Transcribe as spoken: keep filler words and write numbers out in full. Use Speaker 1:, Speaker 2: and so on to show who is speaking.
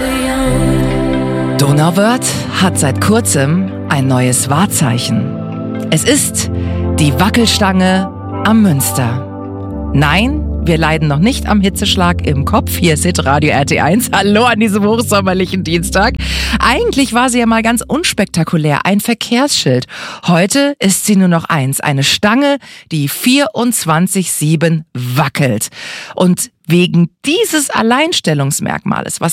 Speaker 1: Donauwörth hat seit kurzem ein neues Wahrzeichen. Es ist die Wackelstange am Münster. Nein, wir leiden noch nicht am Hitzeschlag im Kopf. Hier ist Hitradio R T eins. Hallo an diesem hochsommerlichen Dienstag. Eigentlich war sie ja mal ganz unspektakulär, ein Verkehrsschild. Heute ist sie nur noch eins, eine Stange, die vierundzwanzig sieben wackelt. Und wegen dieses Alleinstellungsmerkmales, was